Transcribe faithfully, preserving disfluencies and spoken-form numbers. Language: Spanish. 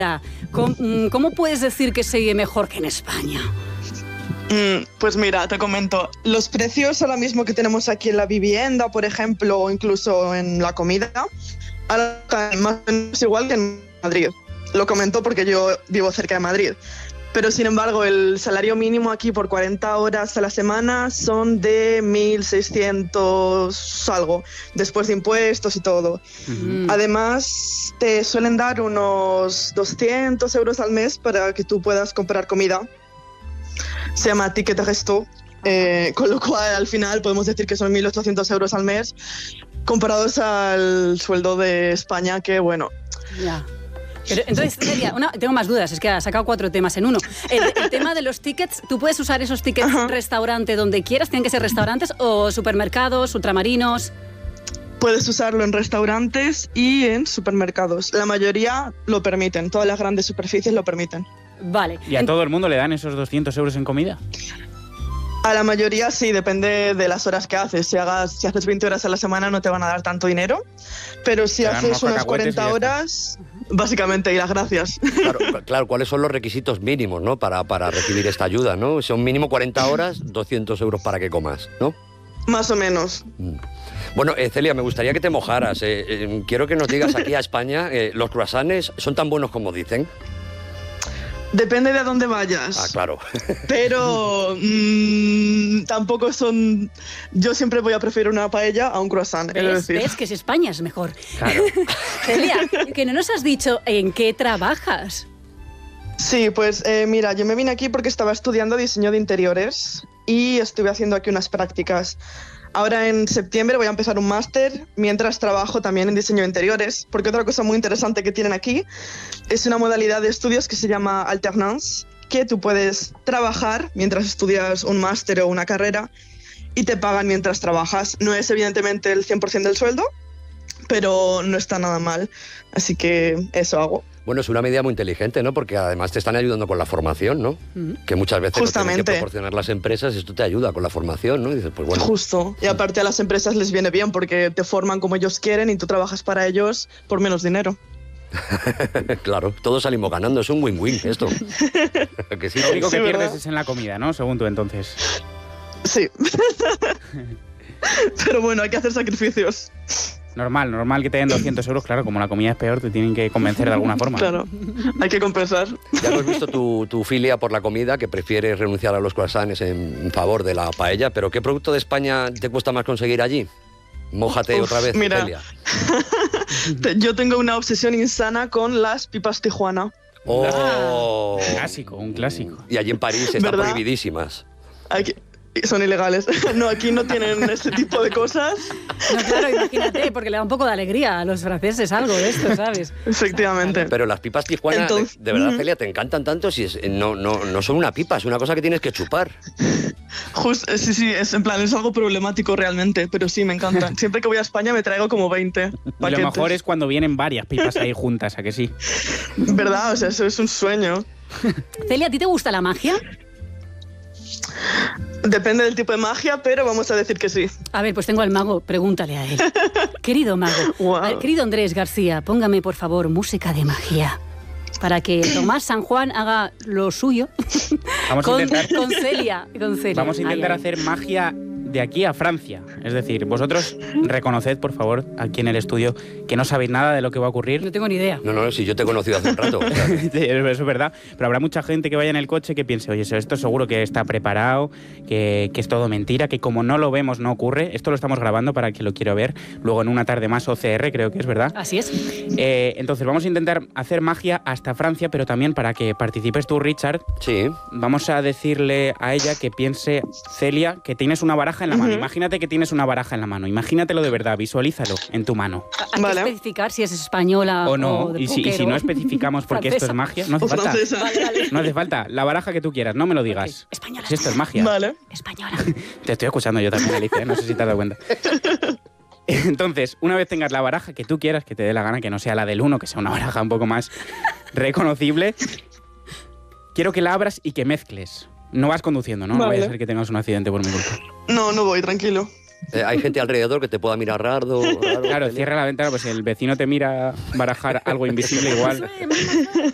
¿Cómo, ¿Cómo puedes decir que se vive mejor que en España? Mm, pues mira, te comento, los precios ahora mismo que tenemos aquí en la vivienda, por ejemplo, o incluso en la comida, ahora están más o menos igual que en Madrid. Lo comento porque yo vivo cerca de Madrid. Pero sin embargo, el salario mínimo aquí por cuarenta horas a la semana son de mil seiscientos algo, después de impuestos y todo. Uh-huh. Además, te suelen dar unos doscientos euros al mes para que tú puedas comprar comida. Se llama ticket resto, eh, con lo cual al final podemos decir que son mil ochocientos euros al mes, comparados al sueldo de España, que bueno... Ya. Pero entonces, Celia, una, tengo más dudas, es que has sacado cuatro temas en uno. El, el tema de los tickets, ¿tú puedes usar esos tickets en restaurante donde quieras? ¿Tienen que ser restaurantes o supermercados, ultramarinos? Puedes usarlo en restaurantes y en supermercados. La mayoría lo permiten, todas las grandes superficies lo permiten. Vale. ¿Y a todo el mundo le dan esos doscientos euros en comida? A la mayoría sí, depende de las horas que haces. Si, hagas, si haces veinte horas a la semana no te van a dar tanto dinero, pero si haces unas cuarenta horas, básicamente, y las gracias. Claro, claro, ¿cuáles son los requisitos mínimos, ¿no? para, para recibir esta ayuda, ¿no? Son mínimo cuarenta horas, doscientos euros para que comas, ¿no? Más o menos. Bueno, eh, Celia, me gustaría que te mojaras. Eh, eh, quiero que nos digas aquí a España, eh, ¿los croissants son tan buenos como dicen? Depende de a dónde vayas. Ah, claro. Pero mmm, tampoco son... Yo siempre voy a preferir una paella a un croissant. ¿Ves? Decir. ¿Ves que si España es mejor? Claro. Celia, que no nos has dicho en qué trabajas. Sí, pues eh, mira, yo me vine aquí porque estaba estudiando diseño de interiores y estuve haciendo aquí unas prácticas. Ahora en septiembre voy a empezar un máster mientras trabajo también en diseño de interiores, porque otra cosa muy interesante que tienen aquí es una modalidad de estudios que se llama alternance, que tú puedes trabajar mientras estudias un máster o una carrera y te pagan mientras trabajas. No es evidentemente el cien por ciento del sueldo, pero no está nada mal, así que eso hago. Bueno, es una medida muy inteligente, ¿no? Porque además te están ayudando con la formación, ¿no? Mm. Que muchas veces Justamente. No tienen que proporcionar las empresas, esto te ayuda con la formación, ¿no? Y dices, pues bueno. Justo. Y aparte a las empresas les viene bien porque te forman como ellos quieren y tú trabajas para ellos por menos dinero. Claro, todos salimos ganando, es un win-win esto. Que sí, lo único sí, que pierdes es en la comida, ¿no? Según tú, entonces. Sí. Pero bueno, hay que hacer sacrificios. Normal, normal que te den doscientos euros, claro, como la comida es peor, te tienen que convencer de alguna forma. Claro, hay que compensar. Ya hemos visto tu, tu filia por la comida, que prefieres renunciar a los croissants en favor de la paella, pero ¿qué producto de España te cuesta más conseguir allí? Mójate Uf, otra vez, mira, Celia. Yo tengo una obsesión insana con las pipas Tijuana. ¡Oh! Un clásico, un clásico. Y allí en París están ¿verdad? Prohibidísimas. Aquí... Son ilegales. No, aquí no tienen ese tipo de cosas. No, claro, imagínate, porque le da un poco de alegría a los franceses algo de esto, ¿sabes? Efectivamente. Pero las pipas Tijuana, Entonces, de, de verdad, Celia, te encantan tanto si es, no, no, no son una pipa, es una cosa que tienes que chupar. Just, sí, sí, es en plan, es algo problemático realmente, pero sí, me encantan. Siempre que voy a España me traigo como veinte paquetes. Y lo mejor es cuando vienen varias pipas ahí juntas, ¿a que sí? ¿Verdad? O sea, eso es un sueño. Celia, ¿a ti te gusta la magia? Depende del tipo de magia, pero vamos a decir que sí. A ver, pues tengo al mago, pregúntale a él. Querido mago, wow. a, querido Andrés García, póngame por favor música de magia para que Tomás San Juan haga lo suyo. Vamos con, a intentar, con, Celia, con Celia. Vamos a intentar ay, hacer magia de aquí a Francia. Es decir, vosotros reconoced, por favor, aquí en el estudio, que no sabéis nada de lo que va a ocurrir. No tengo ni idea. No, no, si yo te he conocido hace un rato. O sea. Eso es verdad. Pero habrá mucha gente que vaya en el coche que piense, oye, esto seguro que está preparado, que, que es todo mentira, que como no lo vemos no ocurre. Esto lo estamos grabando para quien lo quiera ver. Luego en una tarde más O C R, creo que es verdad. Así es. Eh, entonces vamos a intentar hacer magia hasta Francia, pero también para que participes tú, Richard. Sí. Vamos a decirle a ella que piense, Celia, que tienes una baraja en la mano. Uh-huh. Imagínate que tienes una baraja en la mano. Imagínatelo de verdad, visualízalo en tu mano. Hay vale. que especificar si es española o no. O de y, si, y si no especificamos porque esto es magia, no hace falta. Vale, vale. No hace falta. La baraja que tú quieras, no me lo digas. Okay. Española. Si esto es magia. Vale. Española. Te estoy escuchando yo también, Alicia, no sé si te has dado cuenta. Entonces, una vez tengas la baraja que tú quieras, que te dé la gana, que no sea la del uno, que sea una baraja un poco más reconocible, quiero que la abras y que mezcles. No vas conduciendo, ¿no? Vale. No vaya a ser que tengas un accidente por mi culpa. No, no voy, tranquilo. Eh, hay gente alrededor que te pueda mirar raro. raro claro, cierra la ventana, pues si el vecino te mira barajar algo invisible igual.